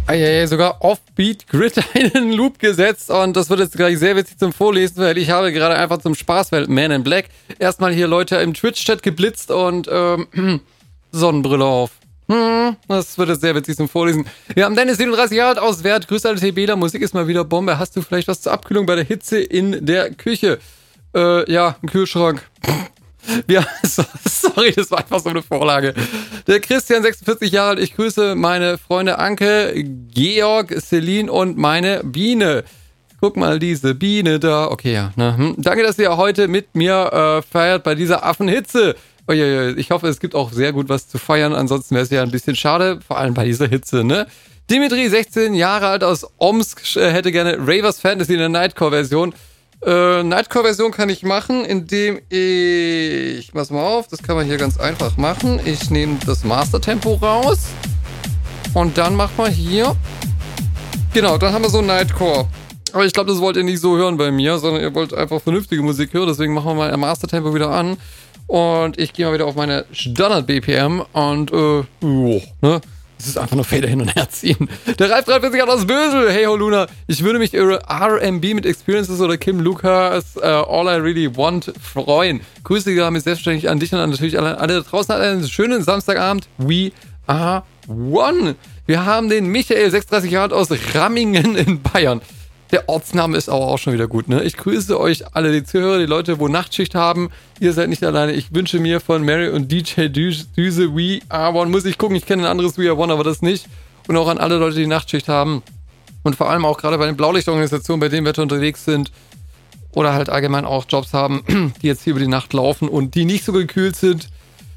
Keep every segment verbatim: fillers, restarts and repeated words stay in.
Eieiei, sogar Offbeat Grid einen Loop gesetzt und das wird jetzt gleich sehr witzig zum Vorlesen, weil ich habe gerade einfach zum Spaß, weil Man in Black erstmal hier Leute im Twitch-Chat geblitzt und ähm, Sonnenbrille auf. Hm, das wird jetzt sehr witzig zum Vorlesen. Wir haben Dennis, siebenunddreißig Jahre alt, aus Wert. Grüße alle T Bler, Musik ist mal wieder Bombe. Hast du vielleicht was zur Abkühlung bei der Hitze in der Küche? Äh, ja, ein Kühlschrank. Ja, sorry, das war einfach so eine Vorlage. Der Christian, sechsundvierzig Jahre alt, ich grüße meine Freunde Anke, Georg, Celine und meine Biene. Guck mal, diese Biene da. Okay, ja. Ne? Hm. Danke, dass ihr heute mit mir äh, feiert bei dieser Affenhitze. Ich hoffe, es gibt auch sehr gut was zu feiern. Ansonsten wäre es ja ein bisschen schade, vor allem bei dieser Hitze, ne? Dimitri, sechzehn Jahre alt, aus Omsk, äh, hätte gerne Ravers Fantasy in der Nightcore-Version. Äh, Nightcore-Version kann ich machen, indem ich... Pass mal auf, das kann man hier ganz einfach machen. Ich nehme das Master-Tempo raus. Und dann machen wir hier... Genau, dann haben wir so Nightcore. Aber ich glaube, das wollt ihr nicht so hören bei mir, sondern ihr wollt einfach vernünftige Musik hören. Deswegen machen wir mal ein Master-Tempo wieder an. Und ich gehe mal wieder auf meine Standard-B P M und, äh, oh, ne? Das ist einfach nur Feder hin und her ziehen. Der Ralf dreiundvierzig hat aus Bösel. Hey ho Luna, ich würde mich über R and B mit Experiences oder Kim Lucas, uh, All I Really Want freuen. Grüße damit selbstverständlich an dich und an natürlich alle, alle da draußen. Einen schönen Samstagabend. We are one. Wir haben den Michael, sechsunddreißig Jahre alt, aus Rammingen in Bayern. Der Ortsname ist aber auch schon wieder gut, ne? Ich grüße euch alle, die Zuhörer, die Leute, wo Nachtschicht haben. Ihr seid nicht alleine. Ich wünsche mir von Mary und D J Düse We Are One. Muss ich gucken, ich kenne ein anderes We Are One, aber das nicht. Und auch an alle Leute, die Nachtschicht haben. Und vor allem auch gerade bei den Blaulichtorganisationen, bei denen wir unterwegs sind. Oder halt allgemein auch Jobs haben, die jetzt hier über die Nacht laufen und die nicht so gekühlt sind.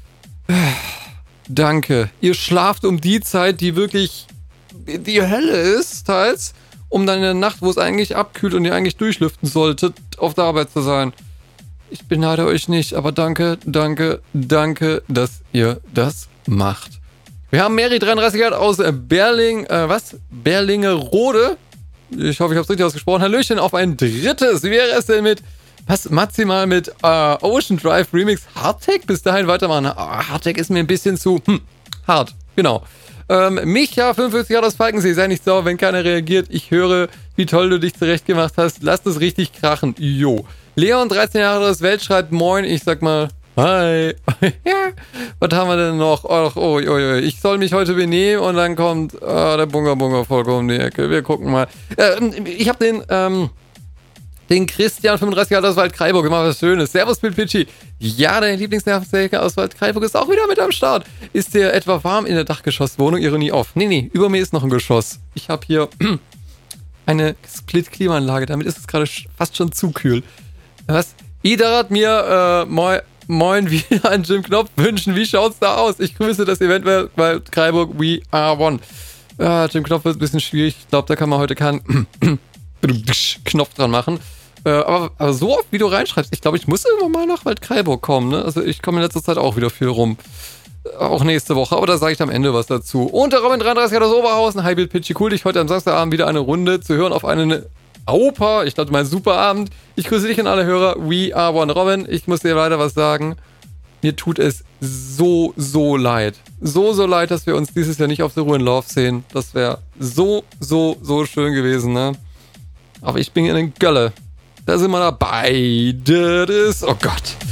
Danke. Ihr schlaft um die Zeit, die wirklich die Hölle ist, teils. Um dann in der Nacht, wo es eigentlich abkühlt und ihr eigentlich durchlüften solltet, auf der Arbeit zu sein. Ich beneide euch nicht, aber danke, danke, danke, dass ihr das macht. Wir haben Mary, dreiunddreißig Jahre aus Berling, äh, was? Berlingerode. Ich hoffe, ich habe es richtig ausgesprochen. Hallöchen auf ein drittes. Wie wäre es denn mit, was, maximal mit äh, Ocean Drive Remix Hardtech? Bis dahin weitermachen. Oh, Hardtech ist mir ein bisschen zu, hm, hart, genau. Ähm, Micha, fünfundfünfzig Jahre aus Falkensee, sei nicht sauer, wenn keiner reagiert. Ich höre, wie toll du dich zurechtgemacht hast. Lass das richtig krachen. Jo. Leon, dreizehn Jahre aus Welt, schreibt Moin. Ich sag mal, hi. Ja. Was haben wir denn noch? Och, oh, oh, oh, ich soll mich heute benehmen und dann kommt oh, der Bunga Bunga vollkommen um die Ecke. Wir gucken mal. Äh, ich hab den, ähm, den Christian, fünfunddreißig Jahre aus Waldkraiburg, immer was Schönes. Servus, Pilpitschi. Ja, dein Lieblingsnervensäger aus Waldkraiburg ist auch wieder mit am Start. Ist dir etwa warm in der Dachgeschosswohnung? Ironie auf. Nee, nee, über mir ist noch ein Geschoss. Ich habe hier eine Split-Klimaanlage. Damit ist es gerade fast schon zu kühl. Was? Ida hat mir, äh, moin, moin, wieder einen Jim Knopf wünschen. Wie schaut's da aus? Ich grüße das Event Waldkraiburg We Are One. Ja, Jim Knopf wird ein bisschen schwierig. Ich glaube, da kann man heute keinen Knopf dran machen. Äh, aber, aber so oft, wie du reinschreibst, ich glaube, ich muss irgendwann mal nach Waldkraiburg kommen. Ne? Also ich komme in letzter Zeit auch wieder viel rum. Auch nächste Woche, aber da sage ich am Ende was dazu. Und der Robin dreiunddreißig aus Oberhausen. Hi Bill Pitchy, cool, dich heute am Samstagabend wieder eine Runde zu hören auf einen Opa. Ich glaube, mein Superabend. Ich grüße dich und alle Hörer. We are one. Robin, ich muss dir leider was sagen. Mir tut es so, so leid. So, so leid, dass wir uns dieses Jahr nicht auf The Ruin Love sehen. Das wäre so, so, so schön gewesen, ne? Aber ich bin in den Gölle. Da sind wir dabei. Das ist, oh Gott.